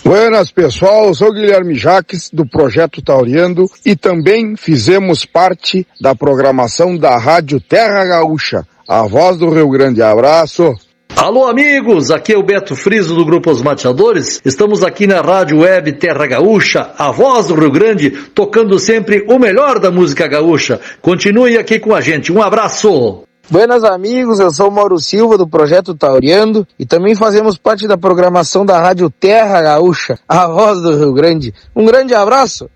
Buenas, pessoal, eu sou o Guilherme Jaques, do Projeto Tauriando, e também fizemos parte da programação da Rádio Terra Gaúcha, a voz do Rio Grande. Abraço! Alô, amigos, aqui é o Beto Friso do Grupo Os Mateadores. Estamos aqui na Rádio Web Terra Gaúcha, a voz do Rio Grande, tocando sempre o melhor da música gaúcha. Continue aqui com a gente, um abraço! Buenas, amigos, eu sou o Mauro Silva do Projeto Tauriando e também fazemos parte da programação da Rádio Terra Gaúcha, a voz do Rio Grande. Um grande abraço!